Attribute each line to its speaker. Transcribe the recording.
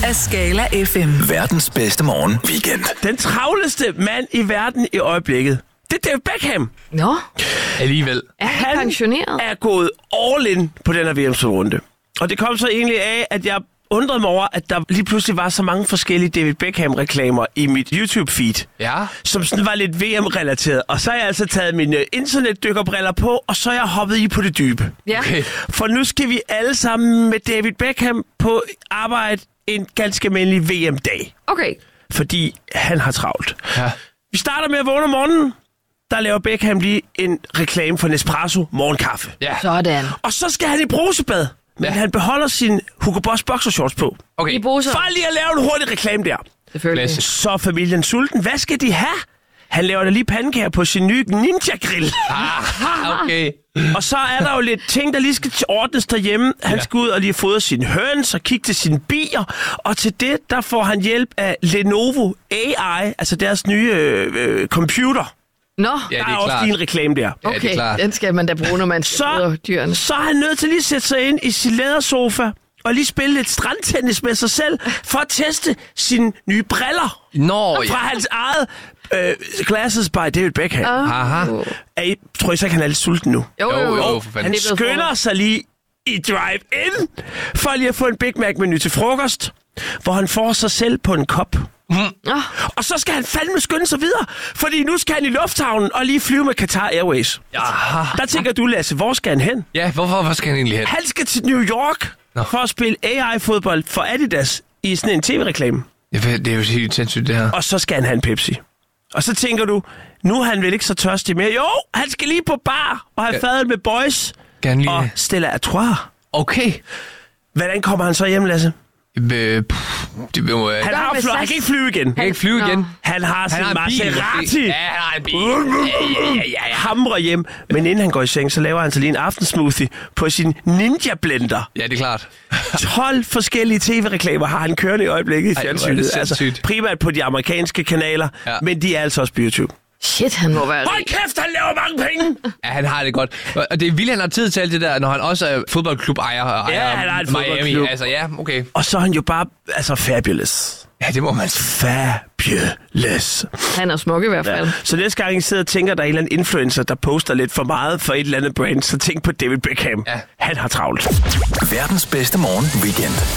Speaker 1: af Skala FM.
Speaker 2: Verdens bedste morgen weekend.
Speaker 3: Den travleste mand i verden i øjeblikket, det er David Beckham.
Speaker 4: Nå,
Speaker 5: Alligevel.
Speaker 4: er han pensioneret?
Speaker 3: Er gået all in på den her VM-runde. Og det kom så egentlig af, at jeg undrede mig over, at der lige pludselig var så mange forskellige David Beckham-reklamer i mit YouTube-feed,
Speaker 5: Ja.
Speaker 3: som sådan var lidt VM-relateret. Og så har jeg altså taget mine internetdykkerbriller på, og så er jeg hoppet i på det dybe.
Speaker 4: Ja.
Speaker 5: Okay.
Speaker 3: For nu skal vi alle sammen med David Beckham på arbejde en ganske almindelig VM-dag.
Speaker 4: Okay.
Speaker 3: Fordi han har travlt.
Speaker 5: Ja.
Speaker 3: Vi starter med at vågne om morgenen. Der laver Beckham lige en reklame for Nespresso morgenkaffe.
Speaker 5: Ja.
Speaker 4: Sådan.
Speaker 3: Og så skal han i brusebad. Men han beholder sin Hugo Boss boxershorts på.
Speaker 5: Okay.
Speaker 4: I bruser.
Speaker 3: For lige at lave en hurtig reklame der.
Speaker 4: Selvfølgelig.
Speaker 5: Klasse.
Speaker 3: Så er familien sulten. Hvad skal de have? Han laver da lige pandekager på sin nye Ninja-grill.
Speaker 5: Okay.
Speaker 3: Og så er der jo lidt ting, der lige skal ordnes derhjemme. Han skal ud og lige fodre sine høns og kigge til sine bier. Og til det, der får han hjælp af Lenovo AI, altså deres nye computer.
Speaker 4: Nå,
Speaker 5: Ja,
Speaker 3: Der
Speaker 5: det
Speaker 3: er
Speaker 5: er
Speaker 3: også
Speaker 5: klart.
Speaker 3: lige en reklame der.
Speaker 5: Ja, det er
Speaker 4: okay.
Speaker 5: klart.
Speaker 4: Den skal man da bruge, når man fodrer dyrene.
Speaker 3: Så er han nødt til lige at sætte sig ind i sin lædersofa og lige spille lidt strandtennis med sig selv for at teste sine nye briller
Speaker 5: Nå,
Speaker 3: fra
Speaker 5: ja.
Speaker 3: hans eget Glasses by David Beckham.
Speaker 5: Haha.
Speaker 3: Tror I så ikke, han er lidt sulten nu?
Speaker 4: Jo,
Speaker 5: for fanden.
Speaker 3: Han
Speaker 4: Det er blevet
Speaker 3: skynder sig lige i drive-in for lige at få en Big Mac-menu til frokost, hvor han får sig selv på en kop.
Speaker 4: Nå,
Speaker 3: Og så skal han fandme skynde sig videre, fordi nu skal han i lufthavnen og lige flyve med Qatar Airways.
Speaker 5: Aha.
Speaker 3: Der tænker du, Lasse, hvor skal han hen?
Speaker 5: Ja, hvor skal han egentlig hen?
Speaker 3: Han skal til New York for at spille AI-fodbold for Adidas i sådan en tv-reklame.
Speaker 5: Ja, det er jo helt sindssygt, det her.
Speaker 3: Og så skal han have en Pepsi. Og så tænker du, nu er han vel ikke så tørstig mere. Jo, han skal lige på bar og have fadet med boys
Speaker 5: Kan lige...
Speaker 3: og Stella Artois.
Speaker 5: Okay.
Speaker 3: Hvordan kommer han så hjem, Lasse?
Speaker 5: Det må jeg...
Speaker 3: Han
Speaker 4: med
Speaker 3: han
Speaker 4: SAS.
Speaker 3: kan ikke flyve igen.
Speaker 5: kan ikke flyve igen.
Speaker 3: Han har sin
Speaker 5: Han har en bil.
Speaker 3: Maserati.
Speaker 5: måske. Ja, han har en bil. Ja.
Speaker 3: Hamrer hjem. Men inden han går i seng, så laver han så lige en aftensmoothie på sin Ninja Blender.
Speaker 5: Ja, det er klart.
Speaker 3: 12 forskellige tv-reklamer har han kørende i øjeblikket i
Speaker 5: Ej, hvor er det
Speaker 3: fjernsynet. Altså,
Speaker 5: sindssygt.
Speaker 3: primært på de amerikanske kanaler,
Speaker 5: Ja.
Speaker 3: men de er altså også på YouTube.
Speaker 4: shit, han må være
Speaker 3: Hold
Speaker 4: rig.
Speaker 3: kæft, han laver mange penge!
Speaker 5: Ja, han har det godt. Og det er vildt, han har tid til alt det der, når han også er fodboldklub-ejer og
Speaker 3: Ja,
Speaker 5: ejer
Speaker 3: han har en
Speaker 5: Miami.
Speaker 3: fodboldklub.
Speaker 5: Altså, ja, okay.
Speaker 3: Og så er han jo bare, altså fabulous.
Speaker 5: Ja, det må man
Speaker 3: Fabulous.
Speaker 4: Han er smuk i hvert fald.
Speaker 3: Så næste gang I sidder og tænker, der er en eller anden influencer, der poster lidt for meget for et eller andet brand, så tænk på David Beckham.
Speaker 5: Ja.
Speaker 3: Han har travlt.
Speaker 2: Verdens bedste morgen weekend.